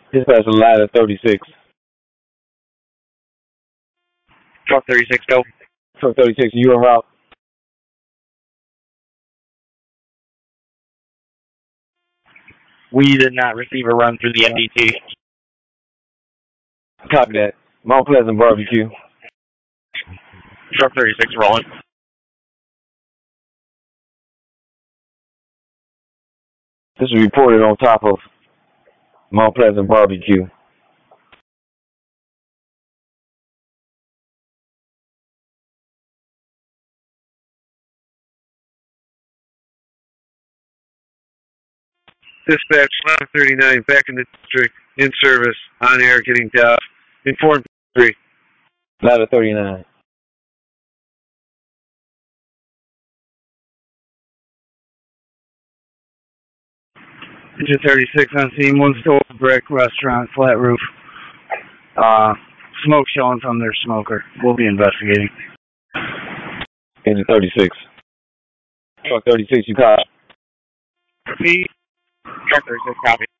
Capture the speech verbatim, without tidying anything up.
Dispatch a ladder thirty-six. Truck thirty-six, go. Truck thirty-six, you en route? We did not receive a run through the M D T. Copy that. Mount Pleasant Barbecue. Truck thirty-six, rolling. This is reported on top of Mount Pleasant Barbecue. Dispatch, ladder thirty-nine, back in the district, in service, on air, getting down. Inform three. Ladder thirty-nine. Engine thirty-six on scene, one stove brick restaurant, flat roof. Uh, smoke showing from their smoker. We'll be investigating. Engine thirty-six. Truck thirty-six, you copy? Repeat. Truck thirty-six, copy.